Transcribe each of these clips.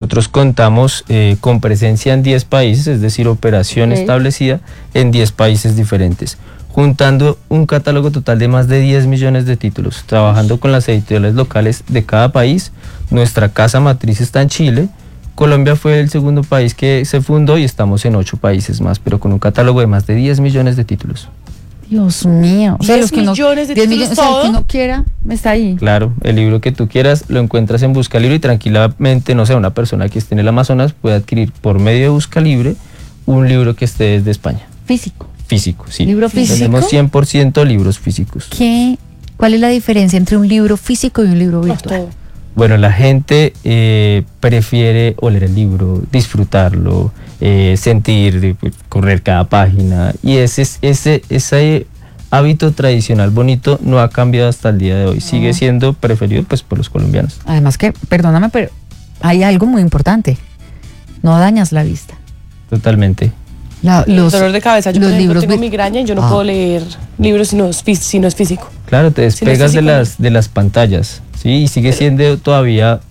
nosotros contamos con presencia en 10 países, es decir, operación establecida en 10 países diferentes, juntando un catálogo total de más de 10 millones de títulos, trabajando con las editoriales locales de cada país. Nuestra casa matriz está en Chile. Colombia fue el segundo país que se fundó y estamos en 8 países más, pero con un catálogo de más de 10 millones de títulos. Dios mío. O sea, 10 millones de títulos, o sea, el que no quiera, está ahí. Claro, el libro que tú quieras lo encuentras en Buscalibre y tranquilamente, no sé, una persona que esté en el Amazonas puede adquirir por medio de Buscalibre un libro que esté desde España. Físico. Físico, sí. ¿Libro físico? Tenemos 100% libros físicos. ¿Cuál es la diferencia entre un libro físico y un libro virtual? Bueno, la gente prefiere oler el libro, disfrutarlo, sentir, correr cada página, y ese hábito tradicional bonito no ha cambiado hasta el día de hoy, sigue siendo preferido pues por los colombianos. Además que, perdóname, pero hay algo muy importante, no dañas la vista. Totalmente. Dolor de cabeza, yo por ejemplo libros tengo migraña y yo no puedo leer libros si no es físico. Claro, te despegas de las pantallas, ¿sí? Y sigue siendo todavía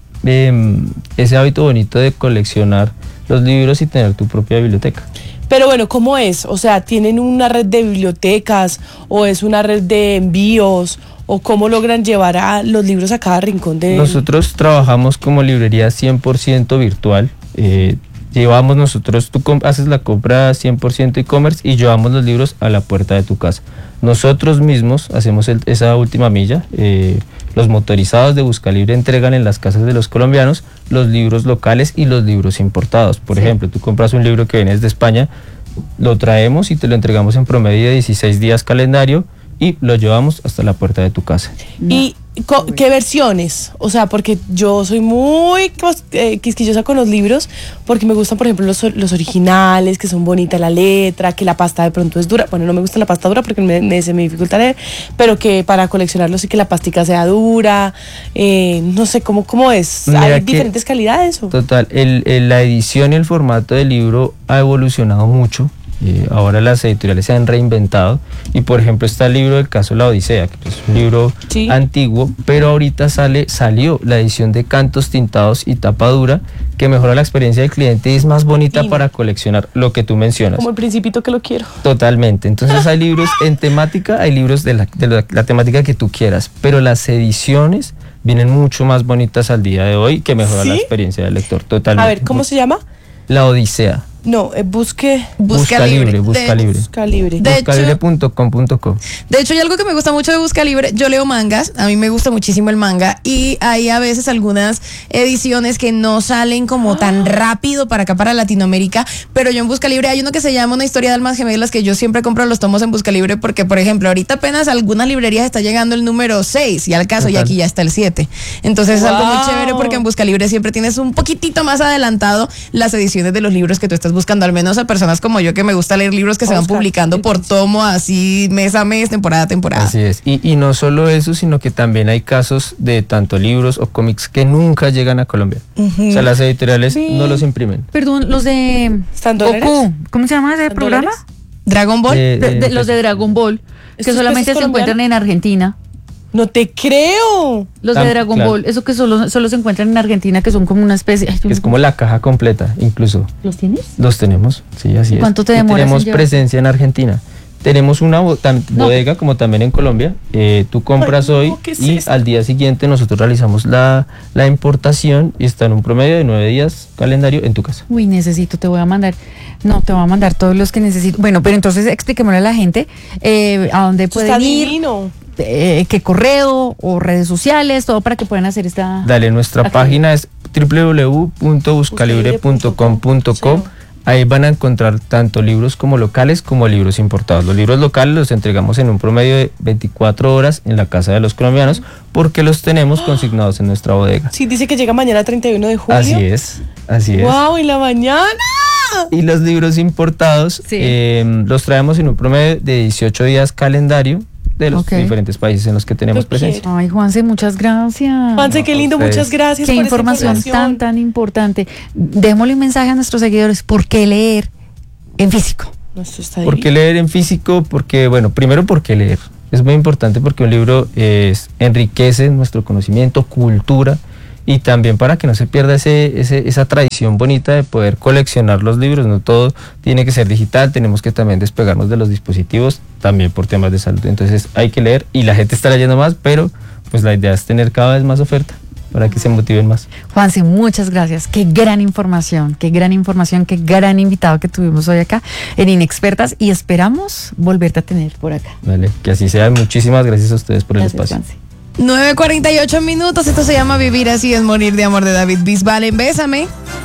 ese hábito bonito de coleccionar los libros y tener tu propia biblioteca. Pero bueno, ¿cómo es? O sea, ¿tienen una red de bibliotecas o es una red de envíos? ¿O cómo logran llevar a los libros a cada rincón de...? Nosotros trabajamos como librería 100% virtual. Llevamos nosotros, tú haces la compra 100% e-commerce y llevamos los libros a la puerta de tu casa. Nosotros mismos hacemos esa última milla. Los motorizados de Buscalibre entregan en las casas de los colombianos los libros locales y los libros importados. Por ejemplo, tú compras un libro que viene de España, lo traemos y te lo entregamos en promedio de 16 días calendario y lo llevamos hasta la puerta de tu casa. ¿Y qué versiones? O sea, porque yo soy muy quisquillosa con los libros, porque me gustan, por ejemplo, los originales, que son bonitas la letra, que la pasta de pronto es dura. Bueno, no me gusta la pasta dura porque se me dificulta leer, pero que para coleccionarlos sí que la pastica sea dura. No sé, ¿cómo es? Mira, ¿hay diferentes calidades? Total, la edición y el formato del libro ha evolucionado mucho. Ahora las editoriales se han reinventado y por ejemplo está el libro del caso La Odisea, que es un libro antiguo, pero ahorita salió la edición de cantos tintados y tapa dura, que mejora la experiencia del cliente y es más bonita para coleccionar, lo que tú mencionas. Como el Principito, que lo quiero. Totalmente, entonces hay libros en temática, hay libros de la temática que tú quieras, pero las ediciones vienen mucho más bonitas al día de hoy, que mejora la experiencia del lector, totalmente. A ver, ¿cómo se llama? La Odisea. No, Buscalibre. Buscalibre.com.co. De hecho, hay algo que me gusta mucho de Buscalibre. Yo leo mangas, a mí me gusta muchísimo el manga y hay a veces algunas ediciones que no salen como tan rápido para acá, para Latinoamérica, pero yo en Buscalibre hay uno que se llama Una historia de almas gemelas, que yo siempre compro los tomos en Buscalibre porque, por ejemplo, ahorita apenas algunas librerías está llegando el número 6 y al caso, y aquí ya está el 7. Entonces es algo muy chévere porque en Buscalibre siempre tienes un poquitito más adelantado las ediciones de los libros que tú estás buscando, al menos a personas como yo que me gusta leer libros que se van publicando por tomo, así mes a mes, temporada a temporada. Así es, y no solo eso, sino que también hay casos de tanto libros o cómics que nunca llegan a Colombia. O sea, las editoriales no los imprimen. Perdón, los de Goku, ¿cómo se llama ese programa? Dragon Ball. Los de Dragon Ball, que solamente se encuentran en Argentina. No te creo. Los de Dragon Ball, eso que solo se encuentran en Argentina, que son como una especie... Es como la caja completa, incluso. ¿Los tienes? Los tenemos, sí, así es. ¿Cuánto te demoras? Tenemos presencia en Argentina. Tenemos una bodega como también en Colombia. Tú compras hoy y al día siguiente nosotros realizamos la importación y está en un promedio de 9 días calendario en tu casa. Uy, te voy a mandar todos los que necesito. Bueno, pero entonces expliquémosle a la gente a dónde pueden ir. Divino. Qué correo o redes sociales, todo para que puedan hacer esta... Dale, nuestra página es www.buscalibre.com.co. Ahí van a encontrar tanto libros como locales como libros importados. Los libros locales los entregamos en un promedio de 24 horas en la casa de los colombianos porque los tenemos consignados en nuestra bodega. Sí, dice que llega mañana 31 de julio. Así es. ¡Wow! ¿Y la mañana? Y los libros importados los traemos en un promedio de 18 días calendario de los diferentes países en los que tenemos presencia. Ay, Juanse, muchas gracias. Juanse, qué lindo, muchas gracias por esa información tan importante. Démosle un mensaje a nuestros seguidores. ¿Por qué leer en físico? ¿Por qué leer en físico? Porque, bueno, primero, ¿por qué leer? Es muy importante porque un libro enriquece nuestro conocimiento, cultura, y también para que no se pierda esa tradición bonita de poder coleccionar los libros. No todo tiene que ser digital, tenemos que también despegarnos de los dispositivos, también por temas de salud. Entonces hay que leer y la gente está leyendo más, pero pues la idea es tener cada vez más oferta para que se motiven más. Juanse, muchas gracias. Qué gran información, qué gran invitado que tuvimos hoy acá en Inexpertas y esperamos volverte a tener por acá. Vale, que así sea. Muchísimas gracias a ustedes por el espacio. Juanse. 9:48 minutos. Esto se llama Vivir así es morir de amor, de David Bisbal en Bésame.